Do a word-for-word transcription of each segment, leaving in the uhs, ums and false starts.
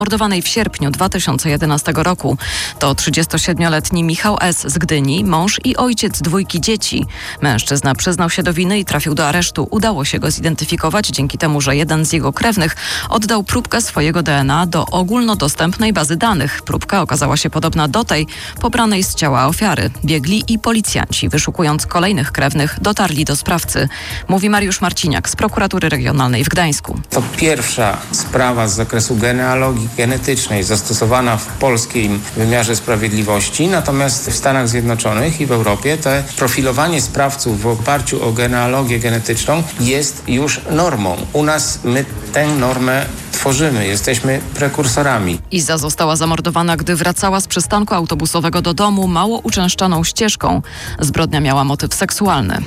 Mordowanej w sierpniu dwa tysiące jedenastego roku. To trzydziestosiedmioletni Michał S. z Gdyni, mąż i ojciec dwójki dzieci. Mężczyzna przyznał się do winy i trafił do aresztu. Udało się go zidentyfikować dzięki temu, że jeden z jego krewnych oddał próbkę swojego D N A do ogólnodostępnej bazy danych. Próbka okazała się podobna do tej pobranej z ciała ofiary. Biegli i policjanci, wyszukując kolejnych krewnych, dotarli do sprawcy. Mówi Mariusz Marciniak z Prokuratury Regionalnej w Gdańsku. To pierwsza sprawa z zakresu genealogii genetycznej zastosowana w polskim wymiarze sprawiedliwości, natomiast w Stanach Zjednoczonych i w Europie to profilowanie sprawców w oparciu o genealogię genetyczną jest już normą. U nas my tę normę tworzymy, jesteśmy prekursorami. Iza została zamordowana, gdy wracała z przystanku autobusowego do domu mało uczęszczaną ścieżką. Zbrodnia miała motyw seksualny.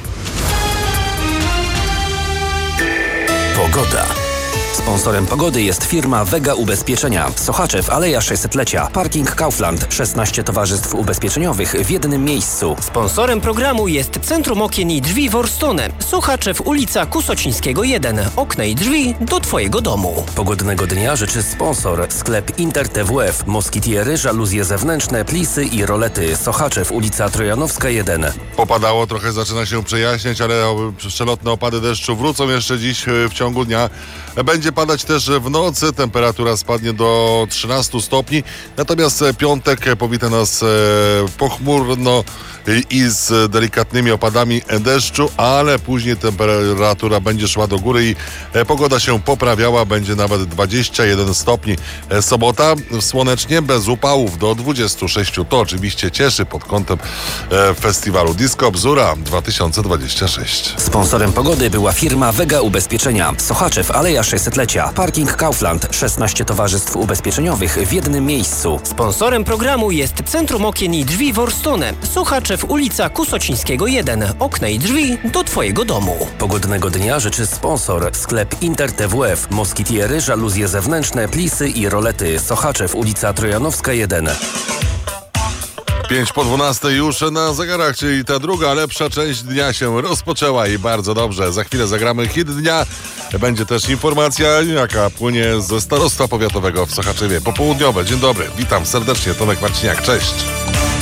Pogoda. Sponsorem pogody jest firma Vega Ubezpieczenia. Sochaczew, Aleja sześćsetlecia. Parking Kaufland. szesnaście towarzystw ubezpieczeniowych w jednym miejscu. Sponsorem programu jest Centrum Okien i Drzwi Worstone. Sochaczew, ulica Kusocińskiego jeden. Okna i drzwi do Twojego domu. Pogodnego dnia życzy sponsor. Sklep Inter T W F. Moskitiery, żaluzje zewnętrzne, plisy i rolety. Sochaczew, ulica Trojanowska jeden. Popadało, trochę zaczyna się przejaśniać, ale przelotne opady deszczu wrócą jeszcze dziś w ciągu dnia. Będzie padać też w nocy, temperatura spadnie do trzynastu stopni, natomiast piątek powita nas pochmurno i z delikatnymi opadami deszczu, ale później temperatura będzie szła do góry i pogoda się poprawiała, będzie nawet dwadzieścia jeden stopni. Sobota słonecznie, bez upałów do dwudziestu sześciu. To oczywiście cieszy pod kątem festiwalu Disco Bzura dwa tysiące dwudziesty szósty. Sponsorem pogody była firma Vega Ubezpieczenia. Sochaczew, Aleja sześćsetlecia. Parking Kaufland. szesnaście towarzystw ubezpieczeniowych w jednym miejscu. Sponsorem programu jest Centrum Okien i Drzwi Worstone. Sochaczew, ulica Kusocińskiego jeden. Okna i drzwi do Twojego domu. Pogodnego dnia życzy sponsor. Sklep Inter T W F. Moskitiery, żaluzje zewnętrzne, plisy i rolety. Sochaczew, ulica Trojanowska jeden. Pięć po dwunastej już na zegarach, czyli ta druga, lepsza część dnia się rozpoczęła i bardzo dobrze. Za chwilę zagramy hit dnia. Będzie też informacja, jaka płynie ze starostwa powiatowego w Sochaczewie. Popołudniowe. Dzień dobry, witam serdecznie, Tomek Marciniak, cześć.